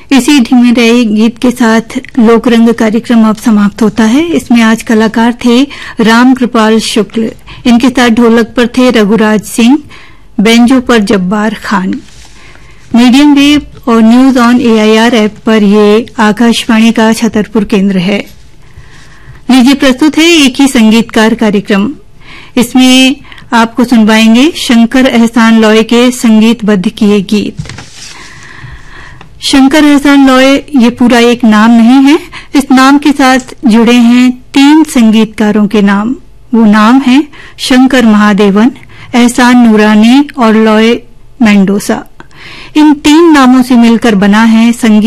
इसी धीमे रहे गीत के साथ लोकरंग कार्यक्रम अब समाप्त होता है। इसमें आज कलाकार थे राम कृपाल शुक्ल, इनके साथ ढोलक पर थे रघुराज सिंह, बेंजो पर जब्बार खान। मीडियम वेव और न्यूज ऑन AIR ऐप पर ये आकाशवाणी का छतरपुर केंद्र है। लीजिए प्रस्तुत है एक ही संगीतकार कार्यक्रम। इसमें आपको सुनवाएंगे शंकर एहसान लॉय के संगीतबद्ध किए गीत। शंकर एहसान लॉय ये पूरा एक नाम नहीं है, इस नाम के साथ जुड़े हैं 3 संगीतकारों के नाम। वो नाम है शंकर महादेवन, एहसान नूरानी और लॉय मेंडोसा। इन 3 नामों से मिलकर बना है संगीत